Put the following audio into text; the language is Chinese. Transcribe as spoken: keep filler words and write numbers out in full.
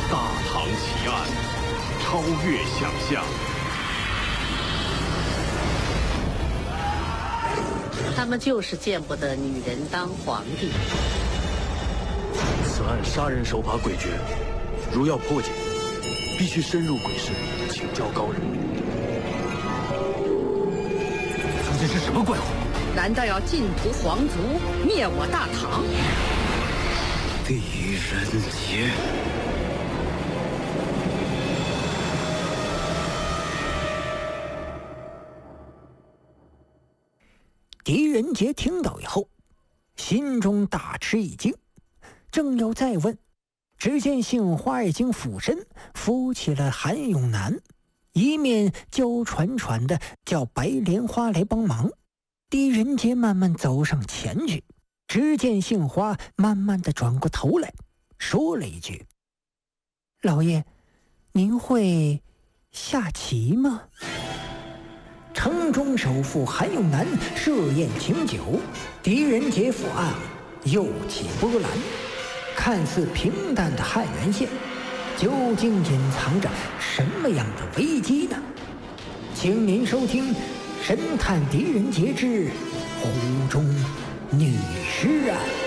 大唐奇案，超越想象。 他们就是见不得女人当皇帝。 此案杀人手法诡谲，如要破解，必须深入鬼市，请教高人。 究竟是什么怪物？ 难道要尽屠皇族，灭我大唐？ 狄仁杰。 狄仁杰听到以后，心中大吃一惊，正要再问，只见杏花已经俯身扶起了韩永南，一面娇喘喘的叫白莲花来帮忙。狄仁杰慢慢走上前去，只见杏花慢慢的转过头来，说了一句：“老爷，您会下棋吗？”城中首富韩永南设宴请酒，狄仁杰赴案又起波澜。看似平淡的汉源县，究竟隐藏着什么样的危机呢？请您收听《神探狄仁杰之湖中女尸案》。